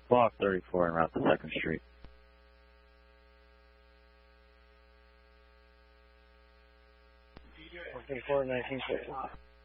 Block 34 en route to 2nd Street. 34, 1950.